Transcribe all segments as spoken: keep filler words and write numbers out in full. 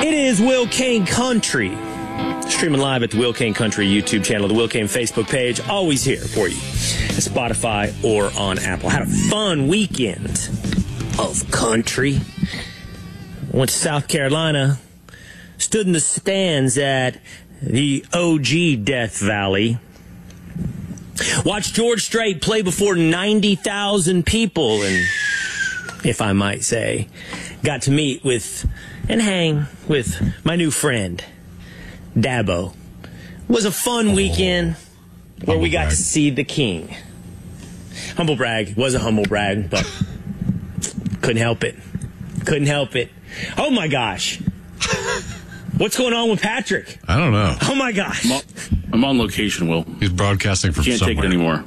It is Will Kane Country. Streaming live at the Will Kane Country YouTube channel, the Will Kane Facebook page. Always here for you at Spotify or on Apple. Had a fun weekend of country. Went to South Carolina. Stood in the stands at the O G Death Valley. Watched George Strait play before ninety thousand people. And, if I might say, got to meet with and hang with my new friend, Dabo. It was a fun weekend where Humble we got brag. to see the king. Humble brag. Was a humble brag, but couldn't help it. Couldn't help it. Oh, my gosh. What's going on with Patrick? I don't know. Oh, my gosh. I'm on, I'm on location, Will. He's broadcasting from Can't somewhere. take it anymore.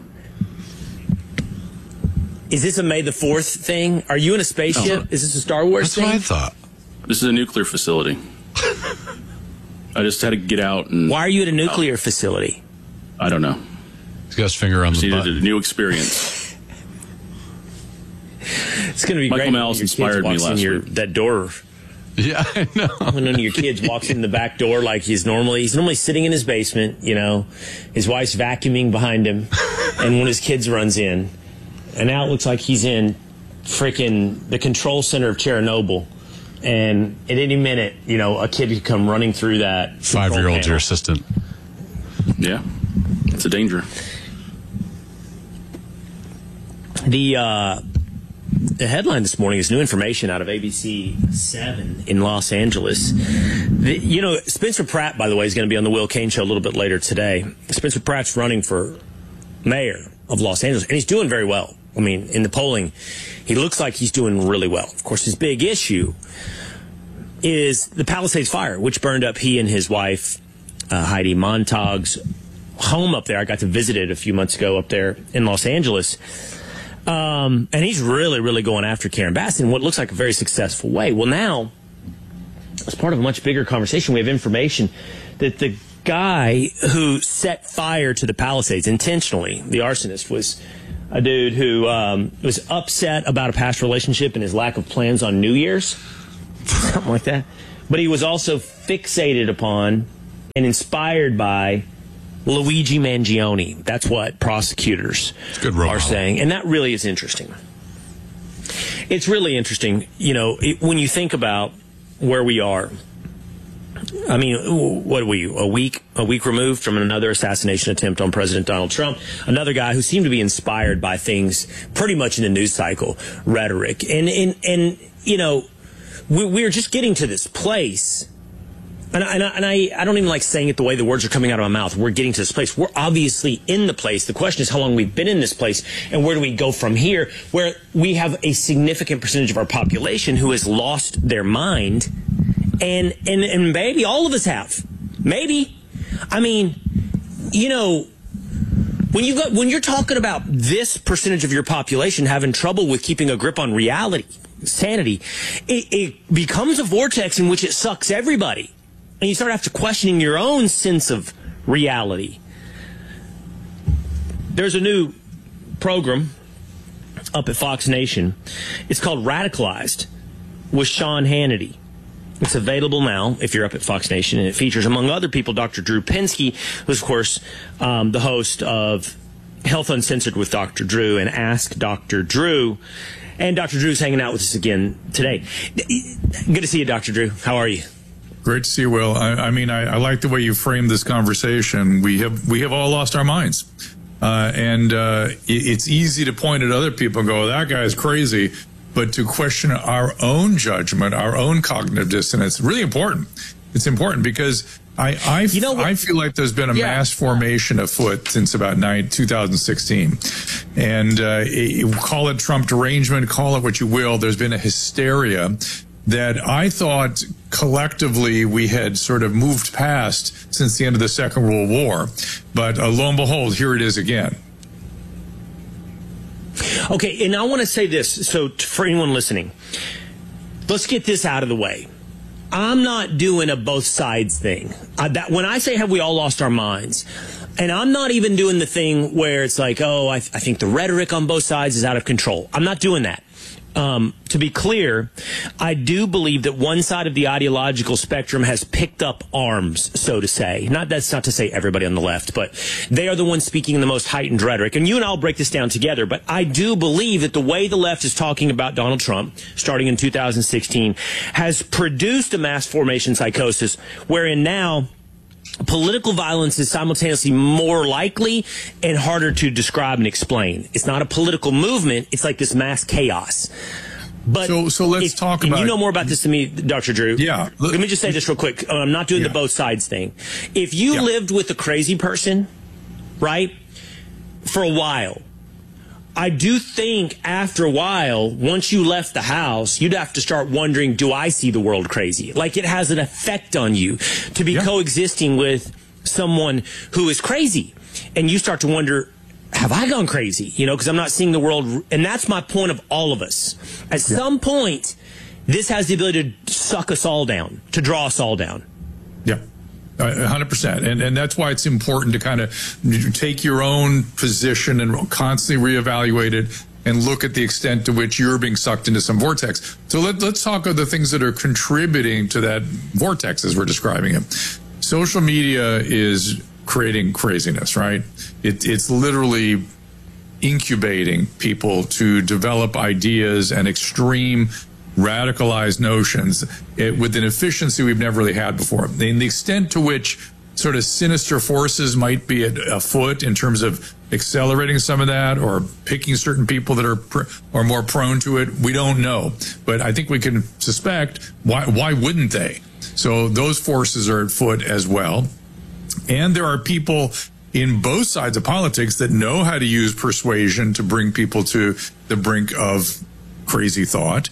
Is this a May the fourth thing? Are you in a spaceship? No. Is this a Star Wars That's thing? what I thought. This is a nuclear facility. I just had to get out and... Why are you at a nuclear facility? I don't know. He's got his finger on Just the needed button. a new experience. It's going to be Michael great. when Mouse your kids inspired me walks in last your, week. that door. Yeah, I know. When one of your kids walks in the back door like he's normally, he's normally sitting in his basement, you know, his wife's vacuuming behind him, and one of his kids runs in, and now it looks like he's in freaking the control center of Chernobyl, and at any minute, you know, a kid could come running through that. control Five-year-old, your panel. assistant. Yeah. It's a danger. The, uh, The headline this morning is new information out of A B C seven in Los Angeles. The, you know, Spencer Pratt, by the way, is going to be on the Will Kane Show a little bit later today. Spencer Pratt's running for mayor of Los Angeles, and he's doing very well. I mean, in the polling, he looks like he's doing really well. Of course, his big issue is the Palisades fire, which burned up he and his wife, uh, Heidi Montag's home up there. I got to visit it a few months ago up there in Los Angeles. Um, and he's really, really going after Karen Bass in what looks like a very successful way. Well, now, as part of a much bigger conversation, we have information that the guy who set fire to the Palisades intentionally, the arsonist, was a dude who um, was upset about a past relationship and his lack of plans on New Year's, something like that. But he was also fixated upon and inspired by Luigi Mangione. That's what prosecutors Good role are model. saying. And that really is interesting. It's really interesting, you know, it, when you think about where we are. I mean, what are we, a week, a week removed from another assassination attempt on President Donald Trump, another guy who seemed to be inspired by things pretty much in the news cycle rhetoric. And, and, and you know, we, we're just getting to this place. And, I, and, I, and I, I don't even like saying it the way the words are coming out of my mouth. We're getting to this place. We're obviously in the place. The question is how long we've been in this place and where do we go from here, where we have a significant percentage of our population who has lost their mind. And, and, and maybe all of us have. Maybe. I mean, you know, when you got, when you're talking about this percentage of your population having trouble with keeping a grip on reality, sanity, it, it becomes a vortex in which it sucks everybody. And you start after questioning your own sense of reality. There's a new program up at Fox Nation. It's called Radicalized with Sean Hannity. It's available now if you're up at Fox Nation, and it features, among other people, Doctor Drew Pinsky, who's, of course, um, the host of Health Uncensored with Doctor Drew and Ask Doctor Drew. And Doctor Drew's hanging out with us again today. Good to see you, Doctor Drew. How are you? Great to see you, Will. I, I mean, I, I like the way you framed this conversation. We have we have all lost our minds. Uh, and uh, it, it's easy to point at other people and go, that guy's crazy. But to question our own judgment, our own cognitive dissonance, really important. It's important because I I, You know what- I feel like there's been a Yeah. mass formation afoot since about nine, two thousand sixteen. And uh, it, call it Trump derangement, call it what you will. There's been a hysteria that I thought collectively we had sort of moved past since the end of the Second World War. But uh, lo and behold, here it is again. Okay, and I want to say this, so t- for anyone listening, let's get this out of the way. I'm not doing a both sides thing. I, that, when I say have we all lost our minds, and I'm not even doing the thing where it's like, oh, I, th- I think the rhetoric on both sides is out of control. I'm not doing that. Um, to be clear, I do believe that one side of the ideological spectrum has picked up arms, so to say. Not that's not to say everybody on the left, but they are the ones speaking in the most heightened rhetoric. And you and I'll break this down together. But I do believe that the way the left is talking about Donald Trump, starting in two thousand sixteen, has produced a mass formation psychosis wherein now political violence is simultaneously more likely and harder to describe and explain. It's not a political movement. It's like this mass chaos. But so, so let's if, talk and about. you know more about this than me, Doctor Drew. Yeah. Let me just say this real quick. I'm not doing yeah. the both sides thing. If you yeah. lived with a crazy person, right, for a while, I do think after a while, once you left the house, you'd have to start wondering, do I see the world crazy? Like it has an effect on you to be yeah. coexisting with someone who is crazy. And you start to wonder, have I gone crazy? You know, because I'm not seeing the world. And that's my point of all of us. At yeah. some point, this has the ability to suck us all down, to draw us all down. Yeah. one hundred percent. And and that's why it's important to kind of take your own position and constantly reevaluate it and look at the extent to which you're being sucked into some vortex. So let, let's talk of the things that are contributing to that vortex as we're describing it. Social media is creating craziness, right? It, it's literally incubating people to develop ideas and extreme radicalized notions it, with an efficiency we've never really had before. And the extent to which sort of sinister forces might be at, afoot in terms of accelerating some of that or picking certain people that are pr- are more prone to it, we don't know. But I think we can suspect why why wouldn't they? So those forces are at foot as well. And there are people in both sides of politics that know how to use persuasion to bring people to the brink of crazy thought.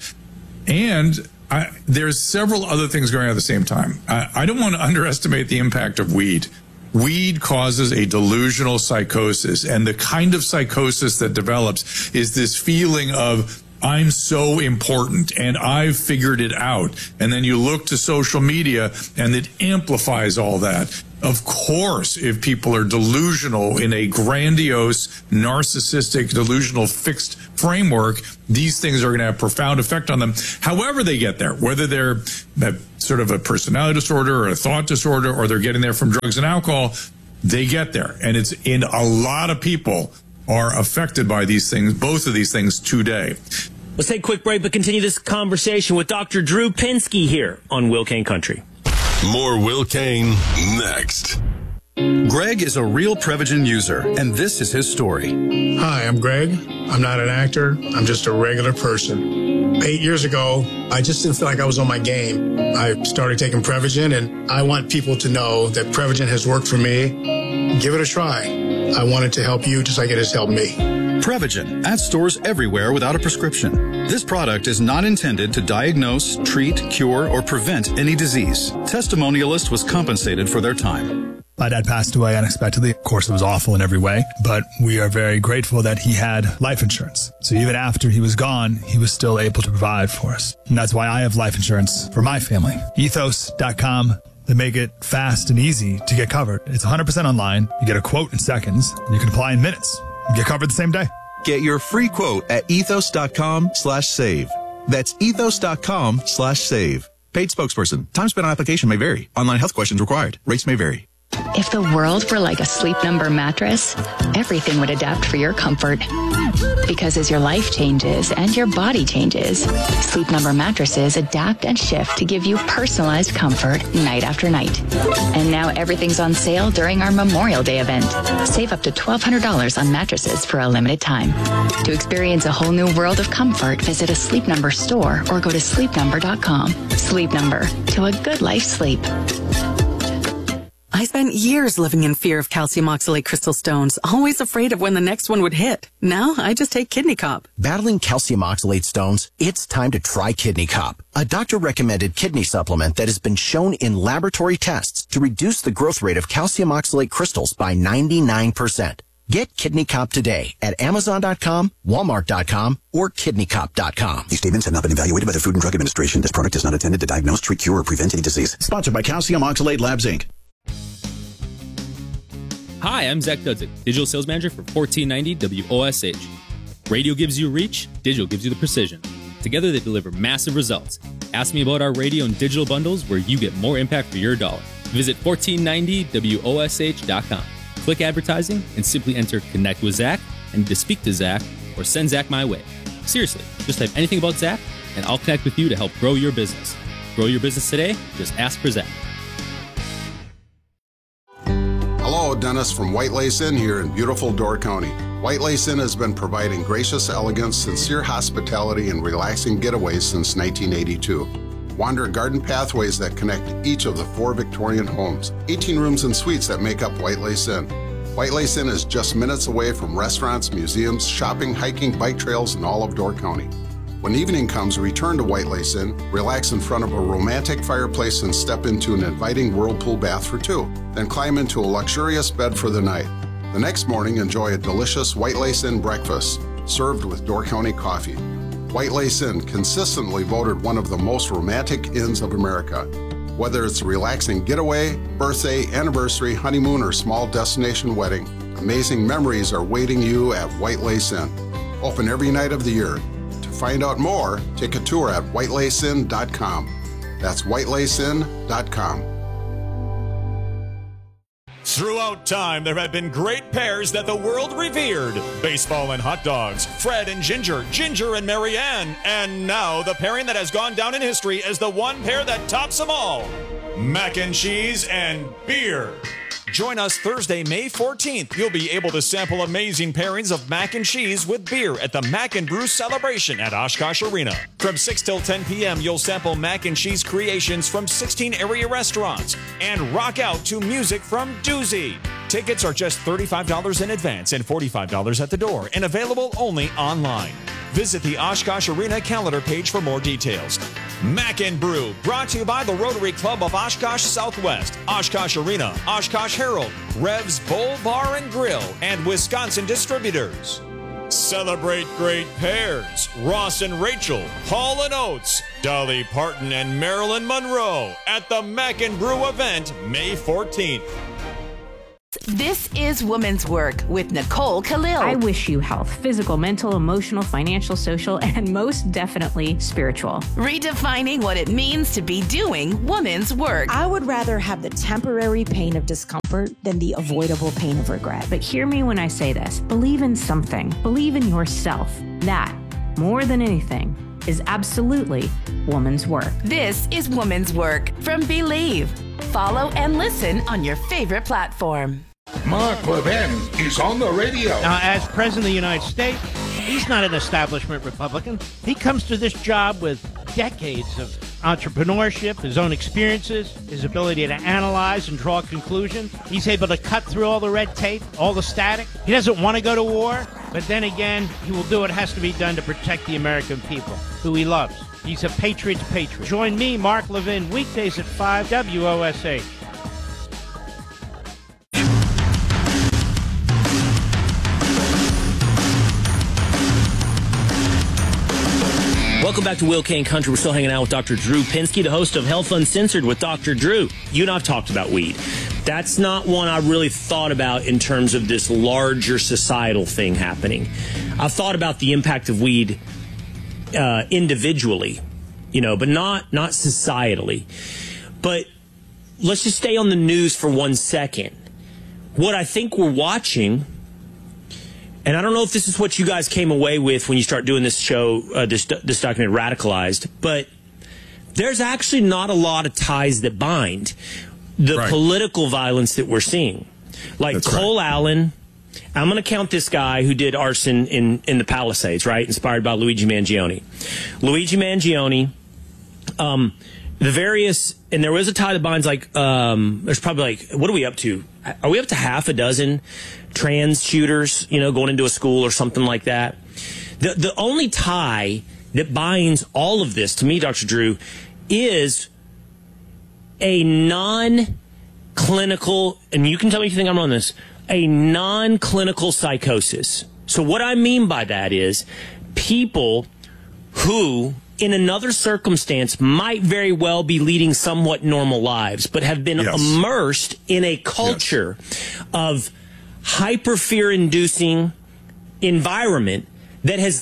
And I, there's several other things going on at the same time. I, I don't want to underestimate the impact of weed. Weed causes a delusional psychosis, and the kind of psychosis that develops is this feeling of, I'm so important and I've figured it out. And then you look to social media and it amplifies all that. Of course, if people are delusional in a grandiose, narcissistic, delusional, fixed framework, these things are going to have profound effect on them. However they get there, whether they're a, sort of a personality disorder or a thought disorder, or they're getting there from drugs and alcohol, they get there. And it's in a lot of people are affected by these things, both of these things today. Let's take a quick break, but continue this conversation with Doctor Drew Pinsky here on Will Cain Country. More Will Cain next. Greg is a real Prevagen user, and this is his story. Hi, I'm Greg. I'm not an actor. I'm just a regular person. Eight years ago, I just didn't feel like I was on my game. I started taking Prevagen, and I want people to know that Prevagen has worked for me. Give it a try. I want it to help you just like it has helped me. Prevagen at stores everywhere without a prescription. This product is not intended to diagnose, treat, cure, or prevent any disease. Testimonialist was compensated for their time. My dad passed away unexpectedly. Of course, it was awful in every way, but we are very grateful that he had life insurance. So even after he was gone, he was still able to provide for us. And that's why I have life insurance for my family. ethos dot com. They make it fast and easy to get covered. It's one hundred percent online. You get a quote in seconds, and you can apply in minutes. You get covered the same day. Get your free quote at ethos dot com slash save. That's ethos dot com slash save. Paid spokesperson. Time spent on application may vary. Online health questions required. Rates may vary. If the world were like a Sleep Number mattress, everything would adapt for your comfort. Because as your life changes and your body changes, Sleep Number mattresses adapt and shift to give you personalized comfort night after night. And now everything's on sale during our Memorial Day event. Save up to twelve hundred dollars on mattresses for a limited time. To experience a whole new world of comfort, visit a Sleep Number store or go to sleep number dot com. Sleep Number, to a good life sleep. I spent years living in fear of calcium oxalate crystal stones, always afraid of when the next one would hit. Now, I just take Kidney Cop. Battling calcium oxalate stones? It's time to try Kidney Cop, a doctor-recommended kidney supplement that has been shown in laboratory tests to reduce the growth rate of calcium oxalate crystals by ninety-nine percent. Get Kidney Cop today at amazon dot com, walmart dot com, or kidney cop dot com. These statements have not been evaluated by the Food and Drug Administration. This product is not intended to diagnose, treat, cure, or prevent any disease. Sponsored by Calcium Oxalate Labs, Incorporated. Hi, I'm Zach Dudzik, Digital Sales Manager for fourteen ninety W O S H. Radio gives you reach, digital gives you the precision. Together, they deliver massive results. Ask me about our radio and digital bundles where you get more impact for your dollar. Visit fourteen ninety W O S H dot com. Click advertising and simply enter Connect with Zach and to speak to Zach or send Zach my way. Seriously, just type anything about Zach and I'll connect with you to help grow your business. Grow your business today? Just ask for Zach. Hello, Dennis from White Lace Inn here in beautiful Door County. White Lace Inn has been providing gracious elegance, sincere hospitality, and relaxing getaways since nineteen eighty-two. Wander garden pathways that connect each of the four Victorian homes, eighteen rooms and suites that make up White Lace Inn. White Lace Inn is just minutes away from restaurants, museums, shopping, hiking, bike trails, and all of Door County. When evening comes, return to White Lace Inn, relax in front of a romantic fireplace and step into an inviting whirlpool bath for two. Then climb into a luxurious bed for the night. The next morning, enjoy a delicious White Lace Inn breakfast, served with Door County coffee. White Lace Inn, consistently voted one of the most romantic inns of America. Whether it's a relaxing getaway, birthday, anniversary, honeymoon, or small destination wedding, amazing memories are waiting you at White Lace Inn. Open every night of the year. To find out more, take a tour at white lace inn dot com. That's white lace inn dot com. Throughout time, there have been great pairs that the world revered. Baseball and hot dogs, Fred and Ginger, Ginger and Marianne, and now the pairing that has gone down in history as the one pair that tops them all. Mac and cheese and beer. Join us Thursday, May fourteenth. You'll be able to sample amazing pairings of mac and cheese with beer at the Mac and Brew Celebration at Oshkosh Arena. From six till ten p.m., you'll sample mac and cheese creations from sixteen area restaurants and rock out to music from Doozy. Tickets are just thirty-five dollars in advance and forty-five dollars at the door and available only online. Visit the Oshkosh Arena calendar page for more details. Mac and Brew, brought to you by the Rotary Club of Oshkosh Southwest, Oshkosh Arena, Oshkosh Herald, Rev's Bowl Bar and Grill, and Wisconsin Distributors. Celebrate great pairs. Ross and Rachel, Hall and Oates, Dolly Parton and Marilyn Monroe at the Mac and Brew event May fourteenth. This is Women's Work with Nicole Khalil. I wish you health, physical, mental, emotional, financial, social, and most definitely spiritual. Redefining what it means to be doing women's work. I would rather have the temporary pain of discomfort than the avoidable pain of regret. But hear me when I say this. Believe in something. Believe in yourself. That, more than anything, is absolutely woman's work. This is Woman's Work from Believe. Follow and listen on your favorite platform. Mark Levin is on the radio. Now, as President of the United States, he's not an establishment Republican. He comes to this job with decades of entrepreneurship, his own experiences, his ability to analyze and draw conclusions. He's able to cut through all the red tape, all the static. He doesn't want to go to war, but then again, he will do what has to be done to protect the American people, who he loves. He's a patriot's patriot. Join me, Mark Levin, weekdays at five, W O S H. Welcome back to Will Kane Country. We're still hanging out with Doctor Drew Pinsky, the host of Health Uncensored with Doctor Drew. You and I have talked about weed. That's not one I really thought about in terms of this larger societal thing happening. I've thought about the impact of weed uh, individually, you know, but not not societally. But let's just stay on the news for one second. What I think we're watching, and I don't know if this is what you guys came away with when you start doing this show, uh, this this document, Radicalized, but there's actually not a lot of ties that bind the right. political violence that we're seeing. Like That's Cole right. Allen, I'm going to count this guy who did arson in, in the Palisades, right? Inspired by Luigi Mangione. Luigi Mangione, um, the various, and there was a tie that binds like, um, there's probably like, what are we up to? Are we up to half a dozen trans shooters, you know, going into a school or something like that? The, the only tie that binds all of this, to me, Doctor Drew, is a non-clinical, and you can tell me if you think I'm wrong on this, a non-clinical psychosis. So what I mean by that is people who, in another circumstance, might very well be leading somewhat normal lives, but have been yes. immersed in a culture yes. of hyper fear-inducing environment that has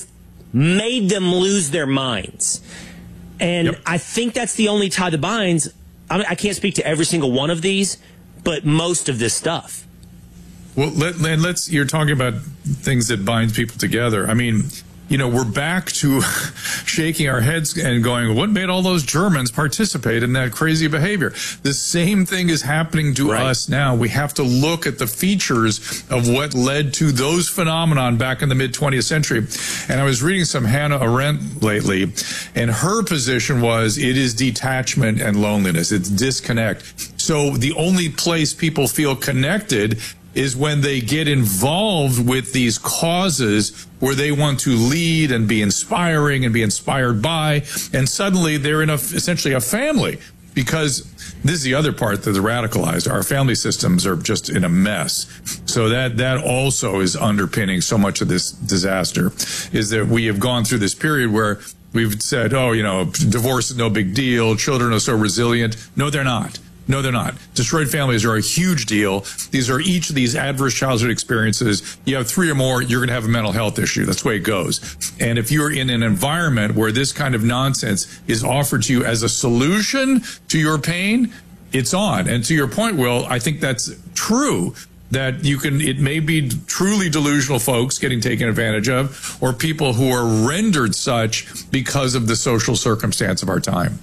made them lose their minds. And yep. I think that's the only tie that binds. I mean, I can't speak to every single one of these, but most of this stuff. Well, let, and let's, you're talking about things that bind people together. I mean, you know, we're back to shaking our heads and going, what made all those Germans participate in that crazy behavior? The same thing is happening to right. us now. We have to look at the features of what led to those phenomenon back in the mid twentieth century. And I was reading some Hannah Arendt lately, and her position was it is detachment and loneliness. It's disconnect. So the only place people feel connected is when they get involved with these causes where they want to lead and be inspiring and be inspired by, and suddenly they're in a, essentially a family. Because this is the other part that is radicalized. Our family systems are just in a mess. So that, that also is underpinning so much of this disaster, is that we have gone through this period where we've said, oh, you know, divorce is no big deal, children are so resilient. No, they're not. No, they're not. Destroyed families are a huge deal. These are each of these adverse childhood experiences. You have three or more, you're going to have a mental health issue. That's the way it goes. And if you're in an environment where this kind of nonsense is offered to you as a solution to your pain, it's on. And to your point, Will, I think that's true. That you can, it may be truly delusional folks getting taken advantage of, or people who are rendered such because of the social circumstance of our time.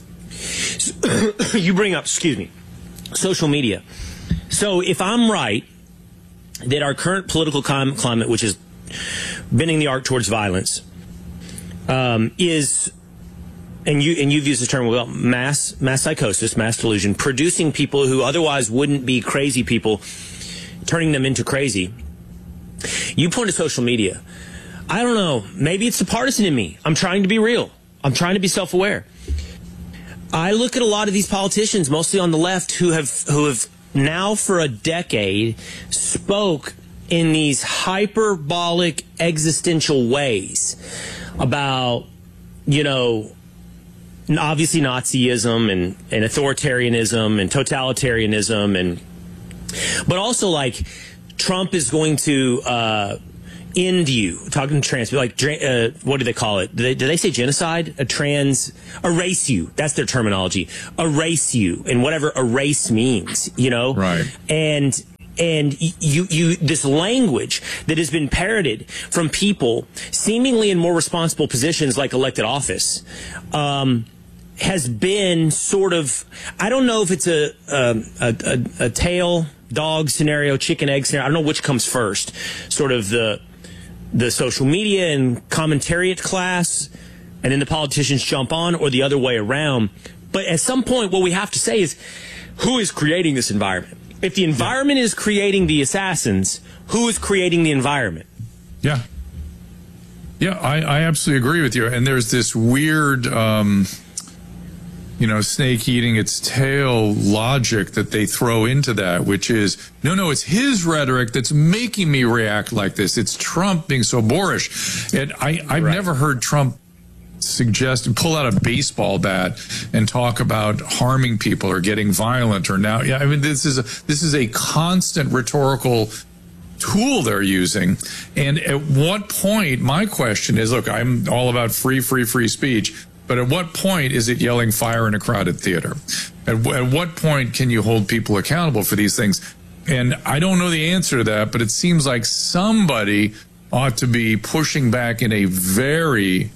You bring up, excuse me, social media. So if I'm right that our current political climate, which is bending the arc towards violence, um, is, and you and you've used the term, well, mass mass psychosis, mass delusion, producing people who otherwise wouldn't be crazy people, turning them into crazy. You point to social media. I don't know. Maybe it's the partisan in me. I'm trying to be real. I'm trying to be self-aware. I look at a lot of these politicians, mostly on the left, who have who have now for a decade spoke in these hyperbolic existential ways about, you know, obviously Nazism and, and authoritarianism and totalitarianism, and but also like Trump is going to uh, end you, talking to trans people, like, uh, what do they call it? Do they, do they say genocide? A trans, erase you. That's their terminology. Erase you, and whatever erase means, you know? Right. And, and you, you, this language that has been parroted from people seemingly in more responsible positions like elected office, um, has been sort of, I don't know if it's a, a, a, a tail dog scenario, chicken egg scenario. I don't know which comes first. Sort of the, the social media and commentariat class, and then the politicians jump on, or the other way around. But at some point, what we have to say is, who is creating this environment? If the environment is creating the assassins, who is creating the environment? Yeah. Yeah, I, I absolutely agree with you. And there's this weird, um, you know, snake eating its tail logic that they throw into that, which is, no, no, it's his rhetoric that's making me react like this. It's Trump being so boorish. And I, I've right. never heard Trump suggest, pull out a baseball bat and talk about harming people or getting violent or now. Yeah, I mean, this is a, this is a constant rhetorical tool they're using. And at what point, my question is, look, I'm all about free, free, free speech. But at what point is it yelling fire in a crowded theater? At, at what point can you hold people accountable for these things? And I don't know the answer to that, but it seems like somebody ought to be pushing back in a very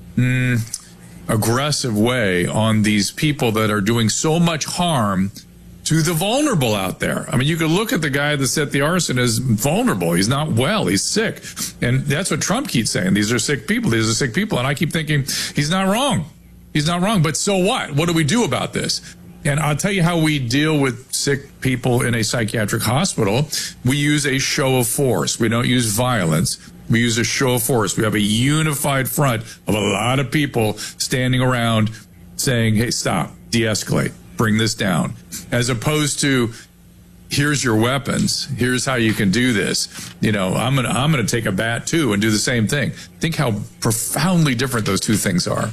mm, aggressive way on these people that are doing so much harm to the vulnerable out there. I mean, you could look at the guy that set the arson as vulnerable. He's not well. He's sick. And that's what Trump keeps saying. These are sick people. These are sick people. And I keep thinking, he's not wrong. He's not wrong. But so what? What do we do about this? And I'll tell you how we deal with sick people in a psychiatric hospital. We use a show of force. We don't use violence. We use a show of force. We have a unified front of a lot of people standing around saying, hey, stop, de-escalate. Bring this down, as opposed to, here's your weapons, here's how you can do this. You know, I'm gonna I'm gonna take a bat too and do the same thing. Think how profoundly different those two things are.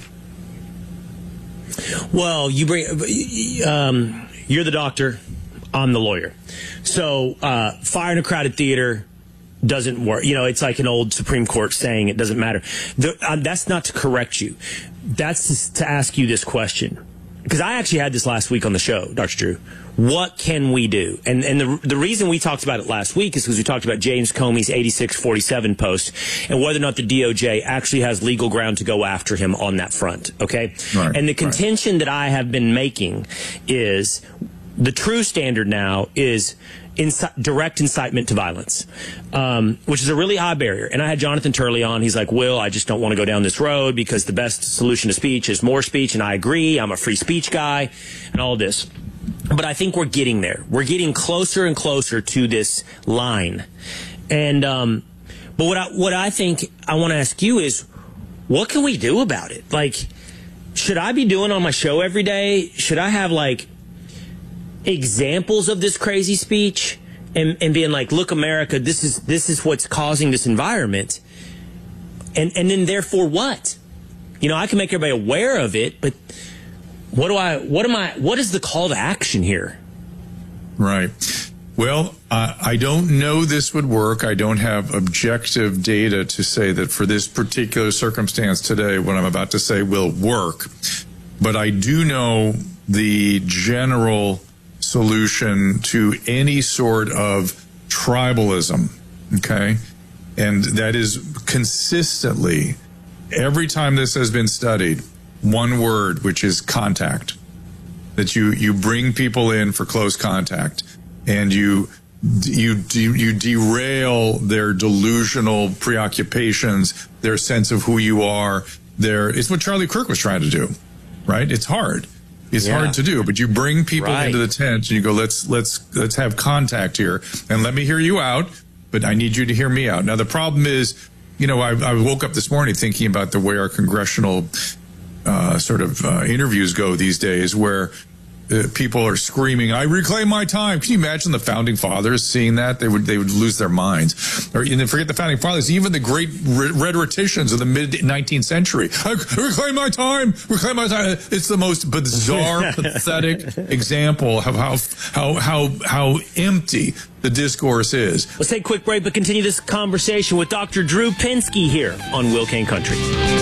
Well, you bring um, you're the doctor, I'm the lawyer. So uh, fire in a crowded theater, doesn't work. You know, it's like an old Supreme Court saying it doesn't matter. The, uh, that's not to correct you. That's to ask you this question. Because I actually had this last week on the show, Doctor Drew. What can we do? And and the the reason we talked about it last week is because we talked about James Comey's eighty-six forty-seven post and whether or not the D O J actually has legal ground to go after him on that front. Okay? Right, and the contention right. that I have been making is the true standard now is Inci- direct incitement to violence, um, which is a really high barrier. And I had Jonathan Turley on. He's like, Will, I just don't want to go down this road because the best solution to speech is more speech. And I agree. I'm a free speech guy and all this. But I think we're getting there. We're getting closer and closer to this line. And, um, but what I, what I think I want to ask you is, what can we do about it? Like, should I be doing on my show every day? Should I have like examples of this crazy speech and, and being like, look, America, this is this is what's causing this environment. And and then therefore what? You know, I can make everybody aware of it, but what do I what am I what is the call to action here? Right. Well, uh, I don't know this would work. I don't have objective data to say that for this particular circumstance today, what I'm about to say will work. But I do know the general solution to any sort of tribalism, okay? And that is consistently, every time this has been studied, one word, which is contact. That you, you bring people in for close contact and you, you, you derail their delusional preoccupations, their sense of who you are. Their, it's what Charlie Kirk was trying to do, right? It's hard. It's yeah. hard to do, but you bring people right. into the tent and you go, let's, let's, let's have contact here and let me hear you out, but I need you to hear me out. Now, the problem is, you know, I, I woke up this morning thinking about the way our congressional uh, sort of uh, interviews go these days, where uh, people are screaming, I reclaim my time. Can you imagine the founding fathers seeing that? They would, they would lose their minds. Or, and then forget the founding fathers, even the great rhetoricians of the mid nineteenth century. I reclaim my time, reclaim my time. It's the most bizarre, pathetic example of how, how, how, how empty the discourse is. Let's take a quick break, but continue this conversation with Doctor Drew Pinsky here on Will Cain Country.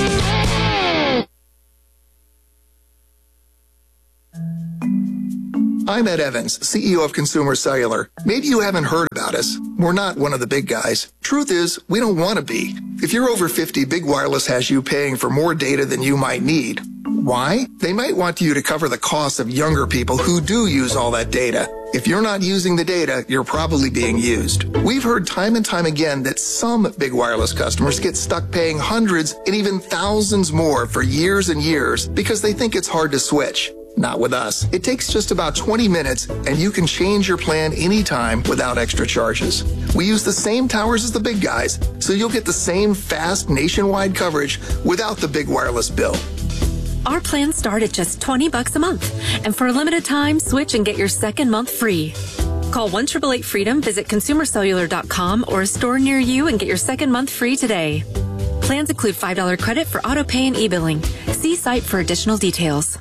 I'm Ed Evans, C E O of Consumer Cellular. Maybe you haven't heard about us. We're not one of the big guys. Truth is, we don't want to be. If you're over fifty, Big Wireless has you paying for more data than you might need. Why? They might want you to cover the costs of younger people who do use all that data. If you're not using the data, you're probably being used. We've heard time and time again that some Big Wireless customers get stuck paying hundreds and even thousands more for years and years because they think it's hard to switch. Not with us. It takes just about twenty minutes and you can change your plan anytime without extra charges. We use the same towers as the big guys, so you'll get the same fast nationwide coverage without the Big Wireless bill. Our plans start at just twenty bucks a month. And for a limited time, switch and get your second month free. Call one eight eight eight freedom, visit consumer cellular dot com or a store near you and get your second month free today. Plans include five dollars credit for auto pay and e-billing. See site for additional details.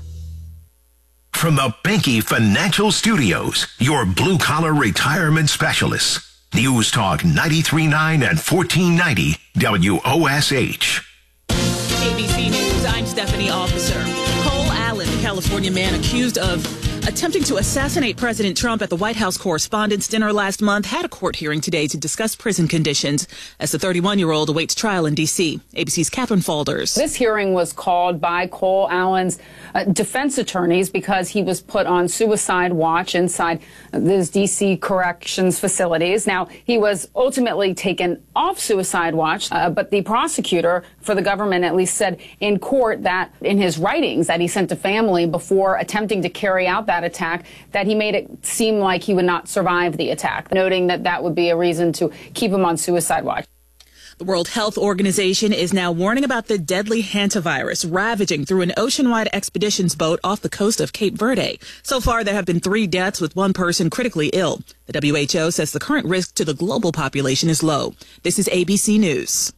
From the Banky Financial Studios, your blue-collar retirement specialists. News Talk ninety-three point nine and fourteen ninety W O S H. A B C News, I'm Stephanie Officer. Cole Allen, the California man accused of attempting to assassinate President Trump at the White House Correspondents' Dinner last month, had a court hearing today to discuss prison conditions as the thirty-one-year-old awaits trial in D C. A B C's Catherine Faulders. This hearing was called by Cole Allen's uh, defense attorneys because he was put on suicide watch inside those D C corrections facilities. Now, he was ultimately taken off suicide watch, uh, but the prosecutor for the government at least said in court that in his writings that he sent to family before attempting to carry out that attack, that he made it seem like he would not survive the attack, noting that that would be a reason to keep him on suicide watch. The World Health Organization is now warning about the deadly hantavirus ravaging through an ocean-wide expeditions boat off the coast of Cape Verde. So far, there have been three deaths with one person critically ill. The W H O says the current risk to the global population is low. This is A B C News.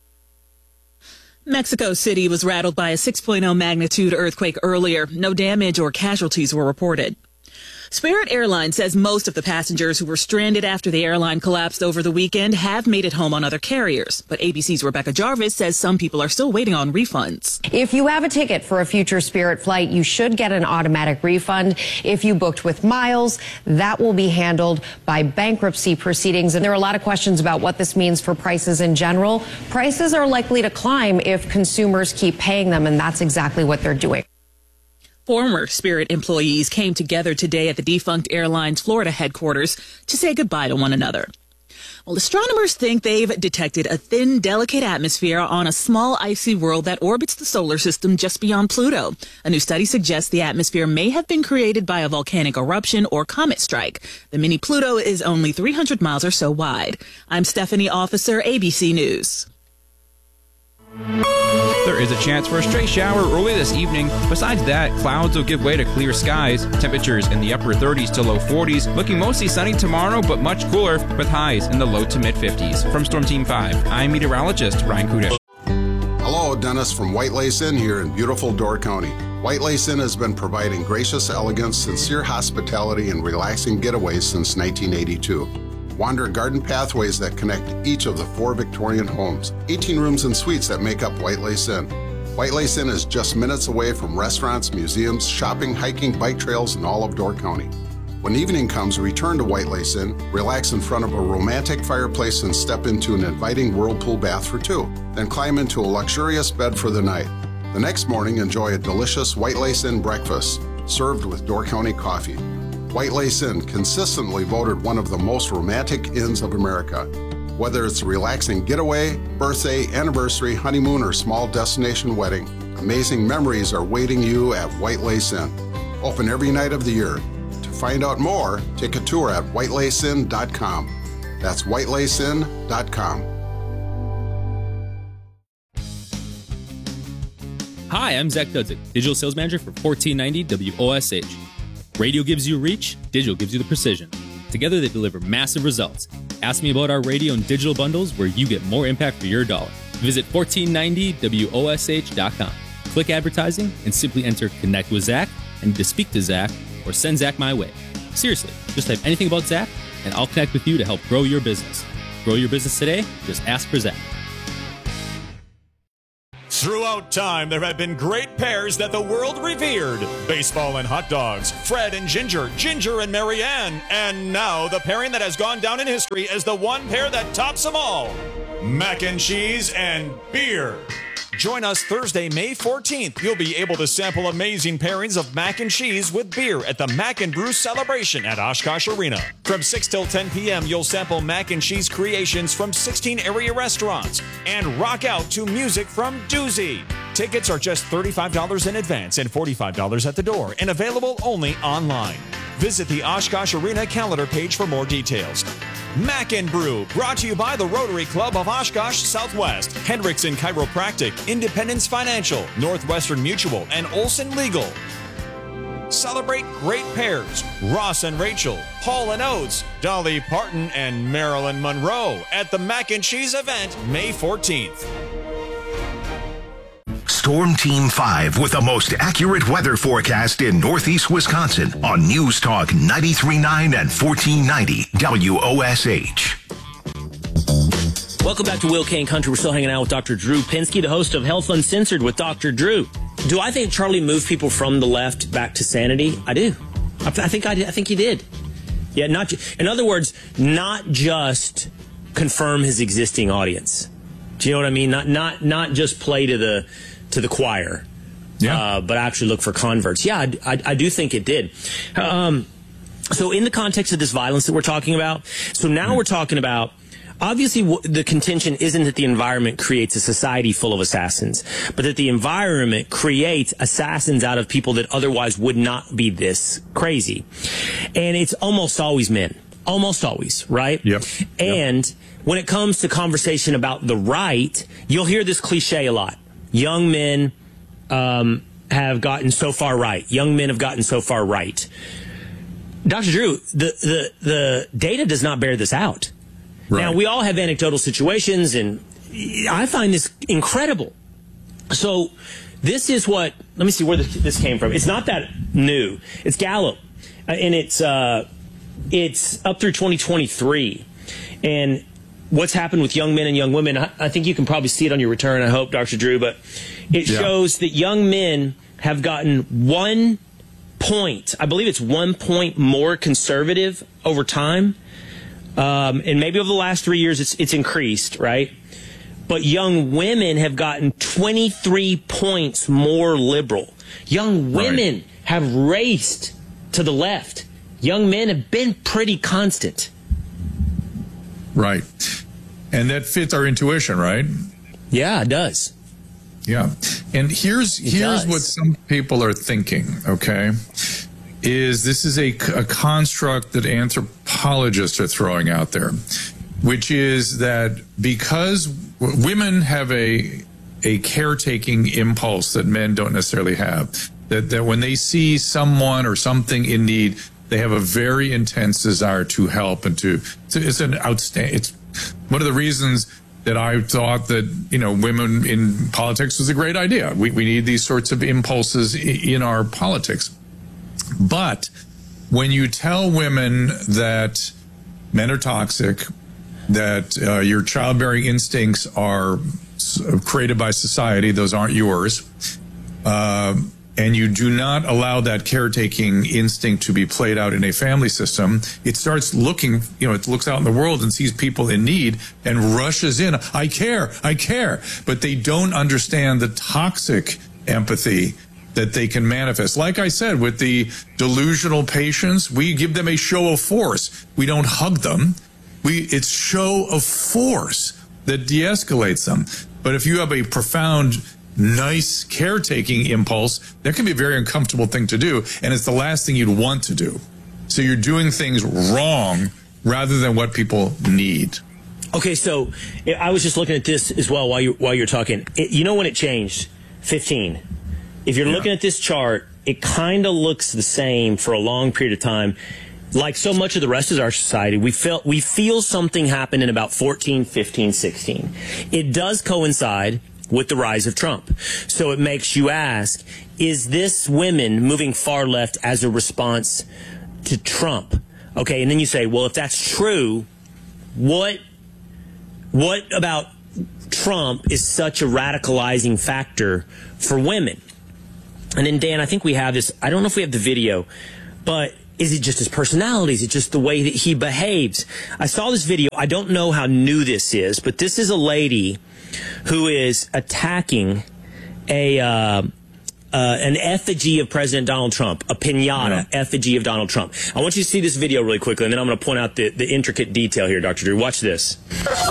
Mexico City was rattled by a six point oh magnitude earthquake earlier. No damage or casualties were reported. Spirit Airlines says most of the passengers who were stranded after the airline collapsed over the weekend have made it home on other carriers. But A B C's Rebecca Jarvis says some people are still waiting on refunds. If you have a ticket for a future Spirit flight, you should get an automatic refund. If you booked with miles, that will be handled by bankruptcy proceedings. And there are a lot of questions about what this means for prices in general. Prices are likely to climb if consumers keep paying them, and that's exactly what they're doing. Former Spirit employees came together today at the defunct airline's Florida headquarters to say goodbye to one another. Well, astronomers think they've detected a thin, delicate atmosphere on a small icy world that orbits the solar system just beyond Pluto. A new study suggests the atmosphere may have been created by a volcanic eruption or comet strike. The mini Pluto is only three hundred miles or so wide. I'm Stephanie Officer, A B C News. There is a chance for a stray shower early this evening. Besides that, clouds will give way to clear skies. Temperatures in the upper thirties to low forties. Looking mostly sunny tomorrow, but much cooler with highs in the low to mid fifties. From Storm Team five, I'm meteorologist Ryan Kudish. Hello, Dennis from White Lace Inn here in beautiful Door County. White Lace Inn has been providing gracious elegance, sincere hospitality, and relaxing getaways since nineteen eighty-two. Wander garden pathways that connect each of the four Victorian homes. eighteen rooms and suites that make up White Lace Inn. White Lace Inn is just minutes away from restaurants, museums, shopping, hiking, bike trails, and all of Door County. When evening comes, return to White Lace Inn, relax in front of a romantic fireplace, and step into an inviting whirlpool bath for two. Then climb into a luxurious bed for the night. The next morning, enjoy a delicious White Lace Inn breakfast, served with Door County coffee. White Lace Inn, consistently voted one of the most romantic inns of America. Whether it's a relaxing getaway, birthday, anniversary, honeymoon, or small destination wedding, amazing memories are waiting you at White Lace Inn. Open every night of the year. To find out more, take a tour at white lace inn dot com. That's white lace inn dot com. Hi, I'm Zach Dudzik, Digital Sales Manager for fourteen ninety W O S H. Radio gives you reach, digital gives you the precision. Together they deliver massive results. Ask me about our radio and digital bundles where you get more impact for your dollar. Visit fourteen ninety W O S H dot com. Click advertising and simply enter Connect with Zach and to speak to Zach or send Zach my way. Seriously, just type anything about Zach and I'll connect with you to help grow your business. Grow your business today? Just ask for Zach. Throughout time, there have been great pairs that the world revered. Baseball and hot dogs, Fred and Ginger, Ginger and Marianne, and now the pairing that has gone down in history as the one pair that tops them all, mac and cheese and beer. Join us Thursday, May fourteenth. You'll be able to sample amazing pairings of mac and cheese with beer at the Mac and Brew Celebration at Oshkosh Arena. From six till ten p.m., you'll sample mac and cheese creations from sixteen area restaurants and rock out to music from Doozy. Tickets are just thirty-five dollars in advance and forty-five dollars at the door and available only online. Visit the Oshkosh Arena calendar page for more details. Mac and Brew, brought to you by the Rotary Club of Oshkosh Southwest, Hendrickson Chiropractic, Independence Financial, Northwestern Mutual, and Olson Legal. Celebrate great pairs, Ross and Rachel, Hall and Oates, Dolly Parton, and Marilyn Monroe at the Mac and Cheese event May fourteenth. Storm Team five with the most accurate weather forecast in Northeast Wisconsin on News Talk ninety-three point nine and fourteen ninety W O S H. Welcome back to Will Kane Country. We're still hanging out with Doctor Drew Pinsky, the host of Health Uncensored with Doctor Drew. Do I think Charlie moved people from the left back to sanity? I do. I, I think I, I think he did. Yeah, not. In other words, not just confirm his existing audience. Do you know what I mean? Not not not just play to the to the choir, yeah. uh, but actually look for converts. Yeah, I, I, I do think it did. Um, so in the context of this violence that we're talking about, so now mm-hmm. we're talking about, obviously w- the contention isn't that the environment creates a society full of assassins, but that the environment creates assassins out of people that otherwise would not be this crazy. And it's almost always men. Almost always, right? Yep. And yep. when it comes to conversation about the right, you'll hear this cliche a lot. Young men um, have gotten so far right. Young men have gotten so far right. Doctor Drew, the, the, the data does not bear this out. Right. Now, we all have anecdotal situations, and I find this incredible. So this is what, let me see where this, this came from. It's not that new. It's Gallup. and it's uh, it's up through twenty twenty-three. And what's happened with young men and young women, I, I think you can probably see it on your return, I hope, Doctor Drew, but it yeah. shows that young men have gotten one point, I believe it's one point more conservative over time. Um, and maybe over the last three years it's, it's increased, right? But young women have gotten twenty-three points more liberal. Young women right. have raced to the left. Young men have been pretty constant. Right. And that fits our intuition, right? Yeah, it does. Yeah. And here's it here's does. what some people are thinking, okay? Is this is a, a construct that anthropologists are throwing out there, which is that because women have a a caretaking impulse that men don't necessarily have, that, that when they see someone or something in need, they have a very intense desire to help and to, to it's an outstanding, it's one of the reasons that I thought that, you know, women in politics was a great idea. We, we need these sorts of impulses in our politics. But when you tell women that men are toxic, that uh, your childbearing instincts are created by society, those aren't yours, uh, and you do not allow that caretaking instinct to be played out in a family system, it starts looking, you know, it looks out in the world and sees people in need and rushes in. I care, I care. But they don't understand the toxic empathy that they can manifest. Like I said, with the delusional patients, we give them a show of force. We don't hug them. We, it's show of force that de-escalates them. But if you have a profound, nice caretaking impulse, that can be a very uncomfortable thing to do, and it's the last thing you'd want to do. So you're doing things wrong rather than what people need. Okay, so I was just looking at this as well while you while you're talking. It, you know when it changed? fifteen. If you're yeah. looking at this chart, it kind of looks the same for a long period of time. Like so much of the rest of our society, we feel we feel something happen in about fourteen, fifteen, sixteen. It does coincide with the rise of Trump. So it makes you ask, is this women moving far left as a response to Trump? Okay, and then you say, well, if that's true, what what about Trump is such a radicalizing factor for women? And then, Dan, I think we have this, I don't know if we have the video, but is it just his personality? Is it just the way that he behaves? I saw this video. I don't know how new this is, but this is a lady who is attacking a uh, uh, an effigy of President Donald Trump, a piñata yeah. effigy of Donald Trump. I want you to see this video really quickly, and then I'm going to point out the, the intricate detail here, Doctor Drew. Watch this.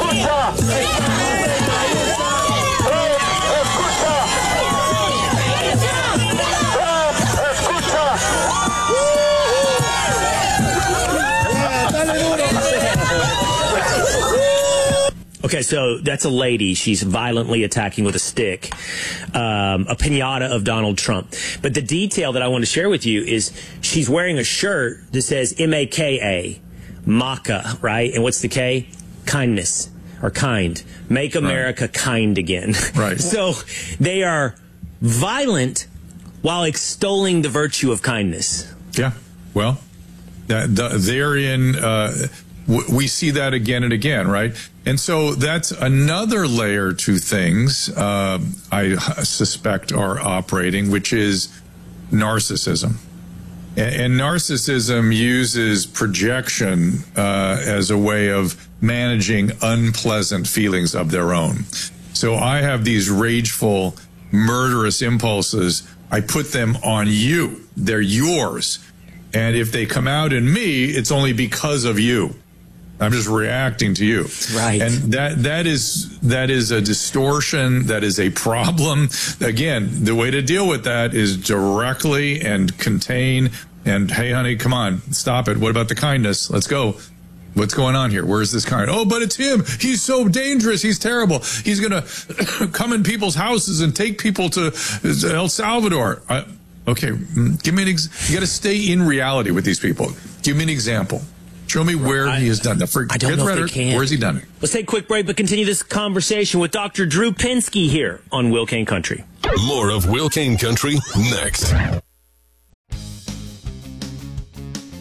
Okay, so that's a lady. She's violently attacking with a stick, um, a piñata of Donald Trump. But the detail that I want to share with you is she's wearing a shirt that says M A K A, Maca, right? And what's the K? Kindness, or kind. Make America right. kind again. Right. So they are violent while extolling the virtue of kindness. Yeah, well, that, the, therein, uh, w- we see that again and again, right? And so that's another layer to things uh, I suspect are operating, which is narcissism. And, and narcissism uses projection uh, as a way of managing unpleasant feelings of their own. So I have these rageful, murderous impulses. I put them on you. They're yours. And if they come out in me, it's only because of you. I'm just reacting to you. Right. And that that is that is a distortion, that is a problem. Again, the way to deal with that is directly and contain and, hey, honey, come on, stop it. What about the kindness? Let's go. What's going on here? Where's this kind? Oh, but it's him. He's so dangerous. He's terrible. He's going to come in people's houses and take people to El Salvador. I, okay, give me an ex- you got to stay in reality with these people. Give me an example. Show me where I, he has done that. For, I don't know if they can. Where's he done it? Let's take a quick break, but continue this conversation with Doctor Drew Pinsky here on Will Kane Country. More of Will Kane Country next.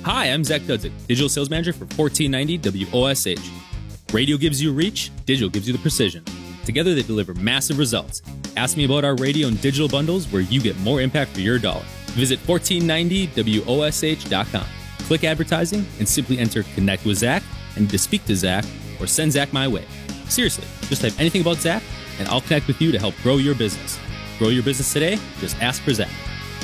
Hi, I'm Zach Dudzik, Digital Sales Manager for fourteen ninety W O S H. Radio gives you reach, digital gives you the precision. Together they deliver massive results. Ask me about our radio and digital bundles where you get more impact for your dollar. Visit fourteen ninety W O S H dot com. Click advertising and simply enter Connect with Zach and to speak to Zach or send Zach my way. Seriously, just type anything about Zach and I'll connect with you to help grow your business. Grow your business today? Just ask for Zach.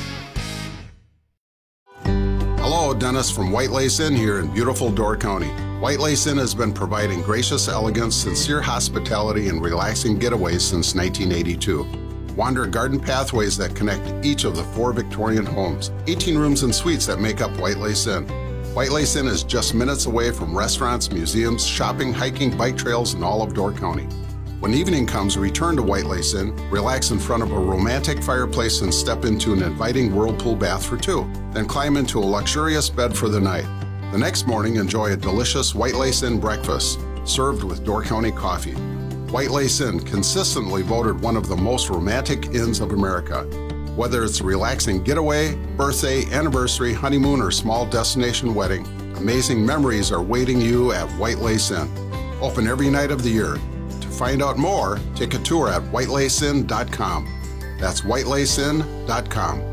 Hello, Dennis from White Lace Inn here in beautiful Door County. White Lace Inn has been providing gracious elegance, sincere hospitality, and relaxing getaways since nineteen eighty-two. Wander garden pathways that connect each of the four Victorian homes, eighteen rooms and suites that make up White Lace Inn. White Lace Inn is just minutes away from restaurants, museums, shopping, hiking, bike trails, and all of Door County. When evening comes, return to White Lace Inn, relax in front of a romantic fireplace and step into an inviting whirlpool bath for two. Then climb into a luxurious bed for the night. The next morning, enjoy a delicious White Lace Inn breakfast, served with Door County coffee. White Lace Inn, consistently voted one of the most romantic inns of America. Whether it's a relaxing getaway, birthday, anniversary, honeymoon, or small destination wedding, amazing memories are waiting you at White Lace Inn. Open every night of the year. To find out more, take a tour at white lace inn dot com. That's white lace inn dot com.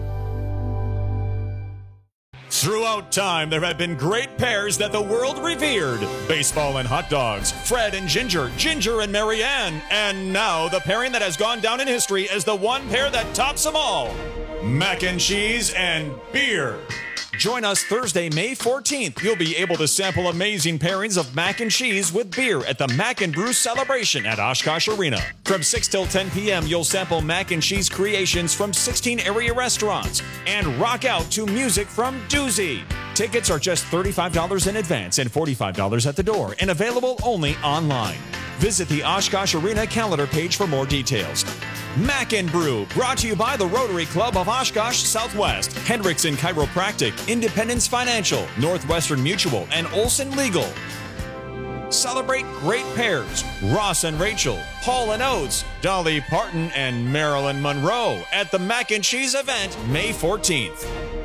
Throughout time, there have been great pairs that the world revered. Baseball and hot dogs, Fred and Ginger, Ginger and Marianne, and now the pairing that has gone down in history as the one pair that tops them all, mac and cheese and beer. Join us Thursday, May fourteenth. You'll be able to sample amazing pairings of mac and cheese with beer at the Mac and Brew Celebration at Oshkosh Arena. From six till ten p.m., you'll sample mac and cheese creations from sixteen area restaurants and rock out to music from Doozy. Tickets are just thirty-five dollars in advance and forty-five dollars at the door and available only online. Visit the Oshkosh Arena calendar page for more details. Mac and Brew, brought to you by the Rotary Club of Oshkosh Southwest, Hendrickson Chiropractic, Independence Financial, Northwestern Mutual, and Olson Legal. Celebrate great pairs, Ross and Rachel, Hall and Oates, Dolly Parton, and Marilyn Monroe at the Mac and Cheese event May fourteenth.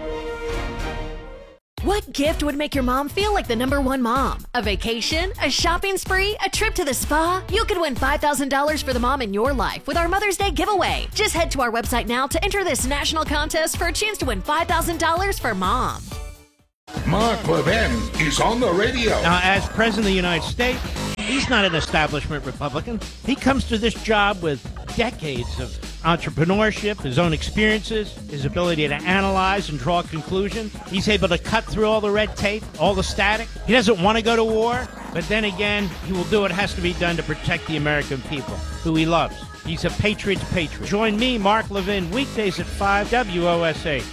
What gift would make your mom feel like the number one mom? A vacation? A shopping spree? A trip to the spa? You could win five thousand dollars for the mom in your life with our Mother's Day giveaway. Just head to our website now to enter this national contest for a chance to win five thousand dollars for mom. Mark Levin is on the radio. Now, as President of the United States, he's not an establishment Republican. He comes to this job with decades of entrepreneurship, his own experiences, his ability to analyze and draw conclusions. He's able to cut through all the red tape, all the static. He doesn't want to go to war, but then again, he will do what has to be done to protect the American people, who he loves. He's a patriot's patriot. Join me, Mark Levin, weekdays at five W O S H.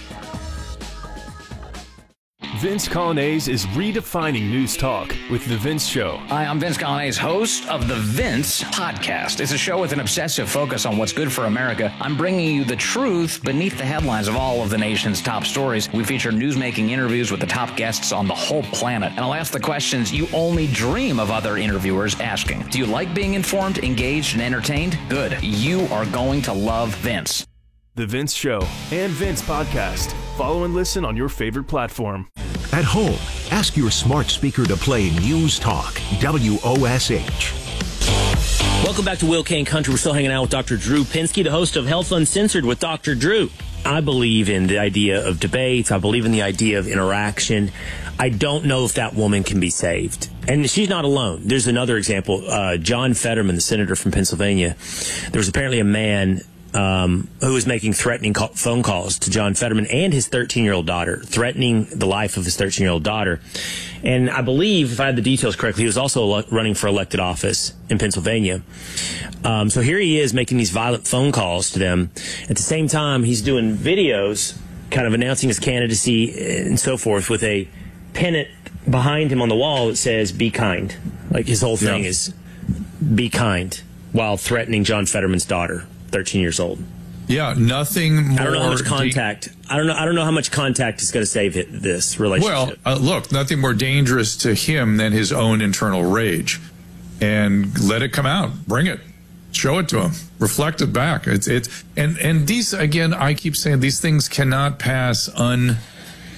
Vince Colonnese is redefining news talk with The Vince Show. Hi, I'm Vince Colonnese, host of The Vince Podcast. It's a show with an obsessive focus on what's good for America. I'm bringing you the truth beneath the headlines of all of the nation's top stories. We feature news-making interviews with the top guests on the whole planet. And I'll ask the questions you only dream of other interviewers asking. Do you like being informed, engaged, and entertained? Good. You are going to love Vince. The Vince Show and Vince Podcast. Follow and listen on your favorite platform. At home, ask your smart speaker to play News Talk, W O S H. Welcome back to Will Kane Country. We're still hanging out with Doctor Drew Pinsky, the host of Health Uncensored with Doctor Drew. I believe in the idea of debates. I believe in the idea of interaction. I don't know if that woman can be saved. And she's not alone. There's another example. Uh, John Fetterman, the senator from Pennsylvania. There was apparently a man Um, who was making threatening call, phone calls to John Fetterman and his thirteen-year-old daughter, threatening the life of his thirteen-year-old daughter. And I believe, if I had the details correctly, he was also ele- running for elected office in Pennsylvania. Um, so here he is making these violent phone calls to them. At the same time, he's doing videos kind of announcing his candidacy and so forth with a pennant behind him on the wall that says, "Be kind." Like his whole thing yeah. is, "Be kind," while threatening John Fetterman's daughter, thirteen years old. Yeah, nothing more. I don't know how much contact. I don't know. I don't know how much contact is going to save it, this relationship. Well, uh, look, nothing more dangerous to him than his own internal rage, and let it come out. Bring it. Show it to him. Reflect it back. It's it's and and these again. I keep saying these things cannot pass un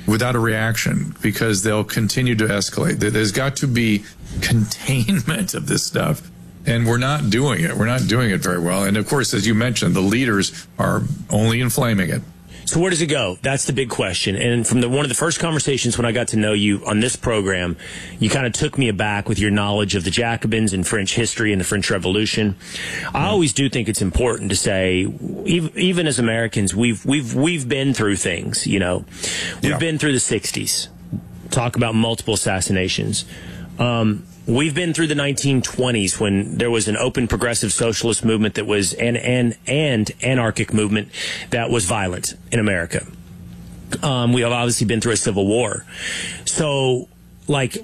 without a reaction because they'll continue to escalate. There's got to be containment of this stuff. And we're not doing it. We're not doing it very well. And of course, as you mentioned, the leaders are only inflaming it. So where does it go? That's the big question. And from the, one of the first conversations when I got to know you on this program, you kind of took me aback with your knowledge of the Jacobins and French history and the French Revolution. Mm-hmm. I always do think it's important to say, even, even as Americans, we've we've we've been through things. You know, we've yeah. been through the sixties. Talk about multiple assassinations. Um, We've been through the nineteen twenties when there was an open progressive socialist movement that was and and and anarchic movement that was violent in America. Um, we have obviously been through a civil war. So, like,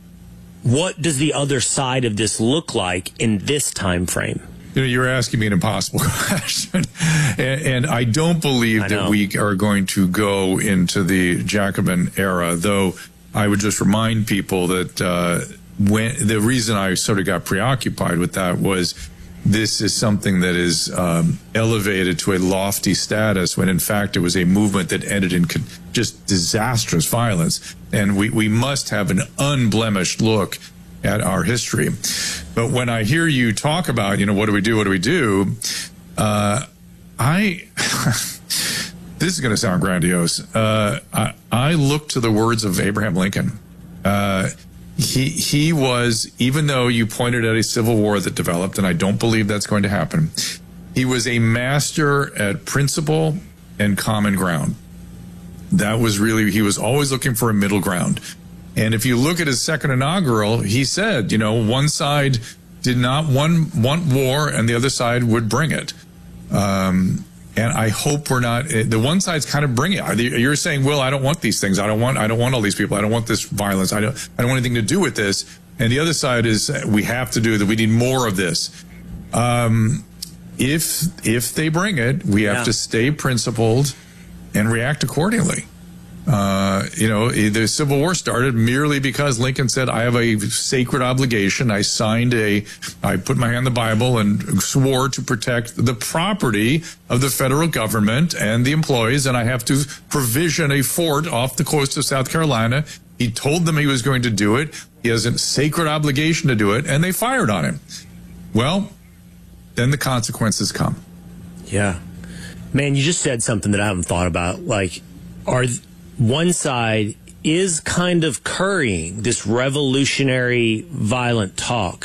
what does the other side of this look like in this time frame? You know, you're asking me an impossible question, and, and I don't believe I that we are going to go into the Jacobin era. Though I would just remind people that. Uh, When the reason I sort of got preoccupied with that was this is something that is um, elevated to a lofty status when in fact it was a movement that ended in con- just disastrous violence. And we, we must have an unblemished look at our history. But when I hear you talk about, you know, what do we do? What do we do? Uh, I, this is going to sound grandiose. Uh, I, I look to the words of Abraham Lincoln. Uh, He he was, even though you pointed at a civil war that developed, and I don't believe that's going to happen, he was a master at principle and common ground. That was really, he was always looking for a middle ground. And if you look at his second inaugural, he said, you know, one side did not want, want war and the other side would bring it. Um, And I hope we're not, the one side's kind of bringing it. You're saying, Will, I don't want these things. I don't want, I don't want all these people. I don't want this violence. I don't, I don't want anything to do with this. And the other side is, we have to do that. We need more of this. Um, if, if they bring it, we have yeah. to stay principled and react accordingly. Uh, you know, the Civil War started merely because Lincoln said, I have a sacred obligation. I signed a, I put my hand on the Bible and swore to protect the property of the federal government and the employees, and I have to provision a fort off the coast of South Carolina. He told them he was going to do it. He has a sacred obligation to do it, and they fired on him. Well, then the consequences come. Yeah. Man, you just said something that I haven't thought about. Like, are... Th- one side is kind of currying this revolutionary violent talk